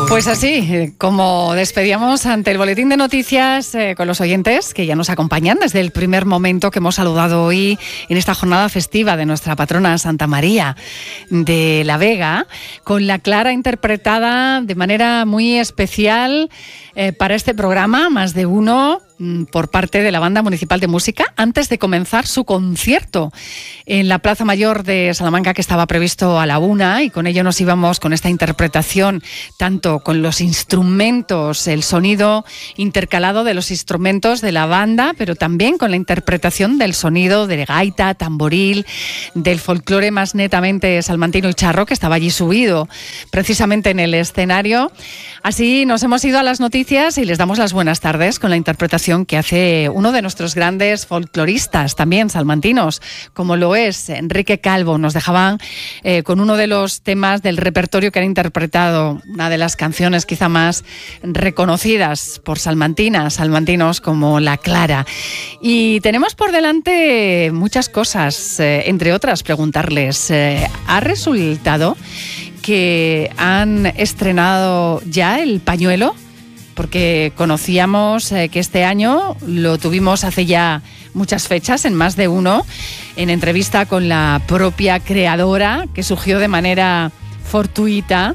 Pues así, como despedíamos ante el boletín de noticias con los oyentes que ya nos acompañan desde el primer momento que hemos saludado hoy en esta jornada festiva de nuestra patrona Santa María de la Vega, con la Clara interpretada de manera muy especial para este programa, Más de Uno, por parte de la Banda Municipal de Música, antes de comenzar su concierto en la Plaza Mayor de Salamanca, que estaba previsto a la 1:00, y con ello nos íbamos con esta interpretación, tanto con los instrumentos, el sonido intercalado de los instrumentos de la banda, pero también con la interpretación del sonido de gaita, tamboril, del folclore más netamente salmantino y charro, que estaba allí subido precisamente en el escenario. Así nos hemos ido a las noticias y les damos las buenas tardes con la interpretación que hace uno de nuestros grandes folcloristas, también salmantinos, como lo es Enrique Calvo. Nos dejaban con uno de los temas del repertorio que han interpretado, una de las canciones quizá más reconocidas por salmantinos como La Clara. Y tenemos por delante muchas cosas, entre otras preguntarles, ¿ha resultado que han estrenado ya el pañuelo? Porque conocíamos que este año lo tuvimos hace ya muchas fechas, en Más de Uno, en entrevista con la propia creadora, que surgió de manera fortuita.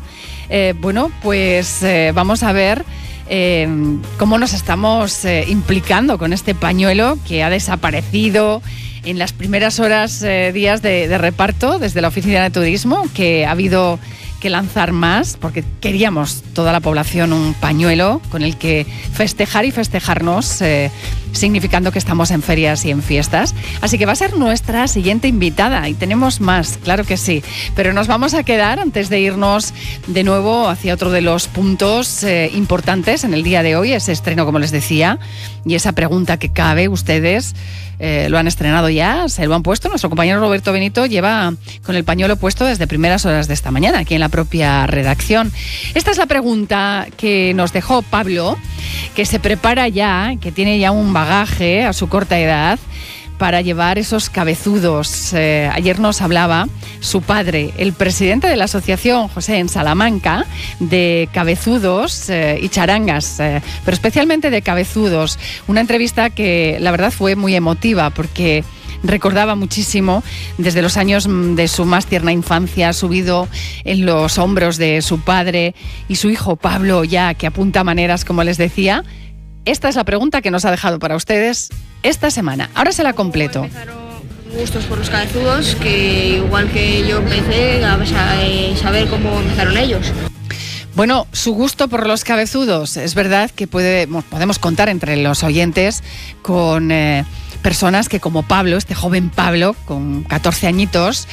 Vamos a ver cómo nos estamos implicando con este pañuelo que ha desaparecido en las primeras horas, días de reparto desde la Oficina de Turismo, que ha habido que lanzar más, porque queríamos toda la población un pañuelo con el que festejar y festejarnos, significando que estamos en ferias y en fiestas. Así que va a ser nuestra siguiente invitada, y tenemos más, claro que sí, pero nos vamos a quedar, antes de irnos de nuevo hacia otro de los puntos importantes en el día de hoy, ese estreno, como les decía, y esa pregunta que cabe. Ustedes lo han estrenado ya, se lo han puesto. Nuestro compañero Roberto Benito lleva con el pañuelo puesto desde primeras horas de esta mañana, aquí en la propia redacción. Esta es la pregunta que nos dejó Pablo, que se prepara ya, que tiene ya un bagaje a su corta edad para llevar esos cabezudos. Ayer nos hablaba su padre, el presidente de la asociación, José, en Salamanca, de cabezudos y charangas, pero especialmente de cabezudos. Una entrevista que la verdad fue muy emotiva, porque recordaba muchísimo desde los años de su más tierna infancia, subido en los hombros de su padre, y su hijo Pablo, ya que apunta maneras, como les decía. Esta es la pregunta que nos ha dejado para ustedes esta semana. Ahora se la completo. Empezaron gustos por los cabezudos, que igual que yo empecé a saber cómo empezaron ellos. Bueno, su gusto por los cabezudos, es verdad que podemos contar entre los oyentes con personas que, como Pablo, este joven Pablo, con 14 añitos,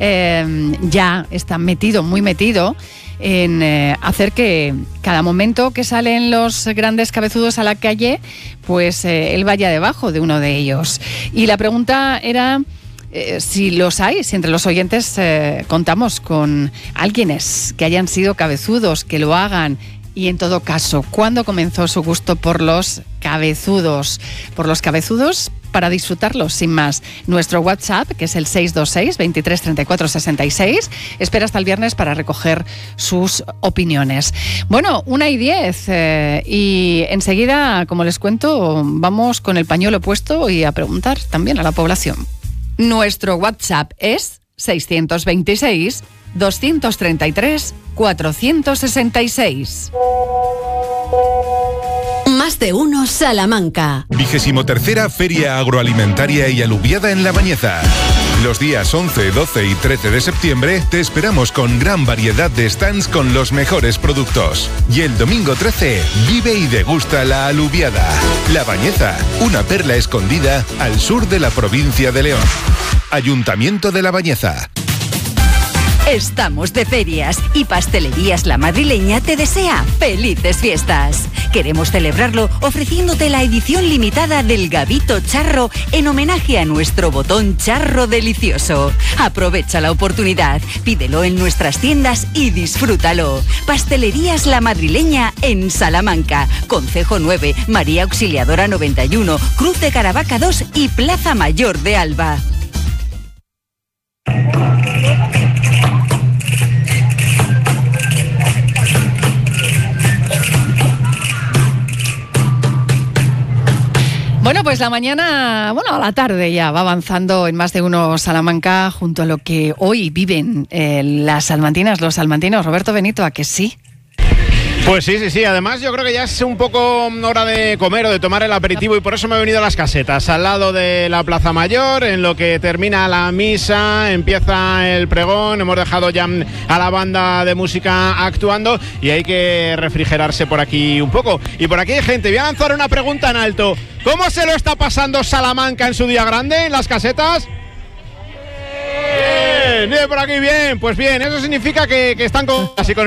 ya está muy metido en hacer que cada momento que salen los grandes cabezudos a la calle, pues él vaya debajo de uno de ellos. Y la pregunta era si los hay, si entre los oyentes contamos con alguienes que hayan sido cabezudos, que lo hagan. Y en todo caso, ¿cuándo comenzó su gusto por los cabezudos? Por los cabezudos para disfrutarlos, sin más. Nuestro WhatsApp, que es el 626 23 34 66, espera hasta el viernes para recoger sus opiniones. Bueno, 1:10, y enseguida, como les cuento, vamos con el pañuelo puesto y a preguntar también a la población. Nuestro WhatsApp es 626 233 466. Más de Uno Salamanca. 23ª Feria Agroalimentaria y Alubiada en La Bañeza. Los días 11, 12 y 13 de septiembre te esperamos con gran variedad de stands con los mejores productos. Y el domingo 13, vive y degusta la alubiada. La Bañeza, una perla escondida al sur de la provincia de León. Ayuntamiento de La Bañeza. Estamos de ferias y Pastelerías La Madrileña te desea felices fiestas. Queremos celebrarlo ofreciéndote la edición limitada del Gavito Charro en homenaje a nuestro botón charro delicioso. Aprovecha la oportunidad, pídelo en nuestras tiendas y disfrútalo. Pastelerías La Madrileña en Salamanca, Concejo 9, María Auxiliadora 91, Cruz de Caravaca 2 y Plaza Mayor de Alba. pues la mañana, a la tarde ya va avanzando en más de uno Salamanca junto a lo que hoy viven las salmantinas, los salmantinos. Roberto Benito, ¿a que sí? Pues sí. Además, yo creo que ya es un poco hora de comer o de tomar el aperitivo y por eso me he venido a las casetas, al lado de la Plaza Mayor, en lo que termina la misa, empieza el pregón, hemos dejado ya a la banda de música actuando y hay que refrigerarse por aquí un poco. Y por aquí hay gente, voy a lanzar una pregunta en alto. ¿Cómo se lo está pasando Salamanca en su día grande, en las casetas? Bien, por aquí bien. Pues bien, eso significa que están así con